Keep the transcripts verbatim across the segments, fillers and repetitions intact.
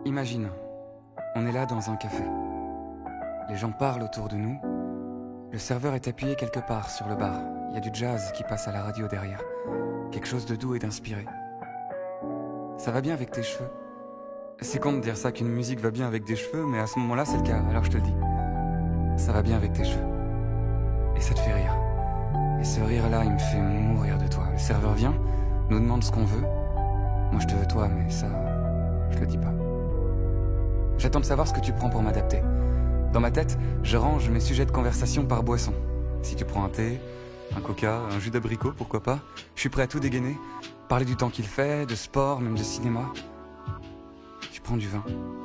Imagine, on est là dans un café. Les gens parlent autour de nous. Le serveur est appuyé quelque part sur le bar. Il y a du jazz qui passe à la radio derrière. Quelque chose de doux et d'inspiré. Ça va bien avec tes cheveux. C'est con de dire ça qu'une musique va bien avec des cheveux, mais à ce moment-là c'est le cas, alors je te le dis. Ça va bien avec tes cheveux. Et ça te fait rire. Et ce rire-là, il me fait mourir de toi. Le serveur vient, nous demande ce qu'on veut. Moi je te veux toi, mais ça, je le dis pas. J'attends de savoir ce que tu prends pour m'adapter. Dans ma tête, je range mes sujets de conversation par boisson. Si tu prends un thé, un coca, un jus d'abricot, pourquoi pas, je suis prêt à tout dégainer. Parler du temps qu'il fait, de sport, même de cinéma. Tu prends du vin.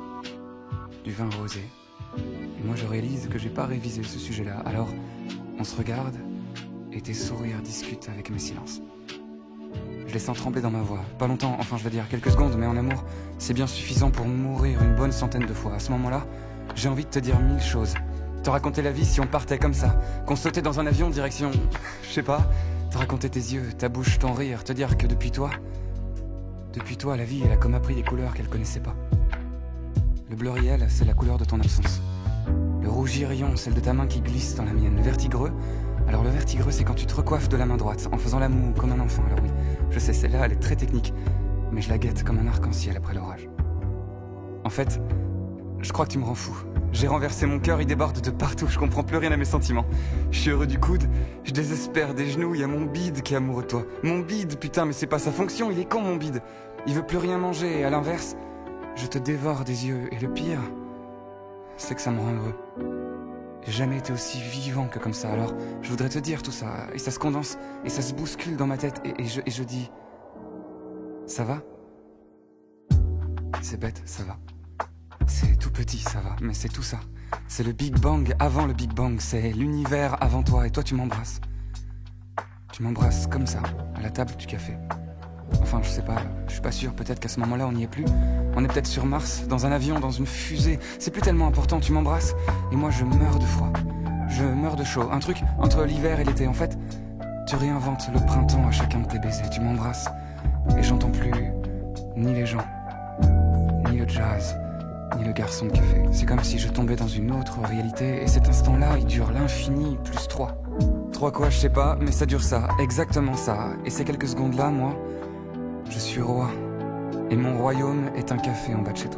Du vin rosé. Et moi je réalise que j'ai pas révisé ce sujet-là. Alors, on se regarde et tes sourires discutent avec mes silences. Je les sens trembler dans ma voix. Pas longtemps, enfin je veux dire quelques secondes, mais en amour, c'est bien suffisant pour mourir une bonne centaine de fois. À ce moment-là, j'ai envie de te dire mille choses. Te raconter la vie si on partait comme ça. Qu'on sautait dans un avion direction... Je sais pas. Te raconter tes yeux, ta bouche, ton rire. Te dire que depuis toi... Depuis toi, la vie, elle a comme appris des couleurs qu'elle connaissait pas. Le bleu riel, c'est la couleur de ton absence. Le rouge irion, celle de ta main qui glisse dans la mienne. Le vertigreux... Alors le vertigreux, c'est quand tu te recoiffes de la main droite, en faisant la moue comme un enfant. Alors oui, je sais, celle-là, elle est très technique, mais je la guette comme un arc-en-ciel après l'orage. En fait, je crois que tu me rends fou. J'ai renversé mon cœur, il déborde de partout, je comprends plus rien à mes sentiments. Je suis heureux du coude, je désespère des genoux, il y a mon bide qui est amoureux de toi. Mon bide, putain, mais c'est pas sa fonction, il est con mon bide. Il veut plus rien manger, et à l'inverse, je te dévore des yeux. Et le pire, c'est que ça me rend heureux. J'ai jamais été aussi vivant que comme ça, alors je voudrais te dire tout ça, et ça se condense, et ça se bouscule dans ma tête, et, et, je, et je dis... Ça va? C'est bête, ça va. C'est tout petit, ça va, mais c'est tout ça. C'est le Big Bang avant le Big Bang, c'est l'univers avant toi, et toi tu m'embrasses. Tu m'embrasses comme ça, à la table du café. Enfin, je sais pas, je suis pas sûr, peut-être qu'à ce moment-là on n'y est plus. On est peut-être sur Mars, dans un avion, dans une fusée. C'est plus tellement important, tu m'embrasses, et moi je meurs de froid. Je meurs de chaud, un truc entre l'hiver et l'été. En fait, tu réinventes le printemps à chacun de tes baisers. Tu m'embrasses, et j'entends plus ni les gens, ni le jazz, ni le garçon de café. C'est comme si je tombais dans une autre réalité, et cet instant-là, il dure l'infini plus trois. Trois quoi, je sais pas, mais ça dure ça, exactement ça. Et ces quelques secondes-là, moi... Je suis roi, et mon royaume est un café en bas de chez toi.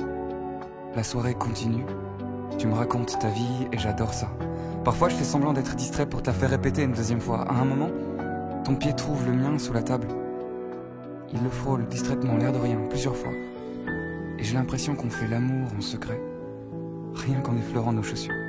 La soirée continue, tu me racontes ta vie et j'adore ça. Parfois je fais semblant d'être distrait pour te la faire répéter une deuxième fois. À un moment, ton pied trouve le mien sous la table. Il le frôle distraitement, l'air de rien, plusieurs fois. Et j'ai l'impression qu'on fait l'amour en secret, rien qu'en effleurant nos chaussures.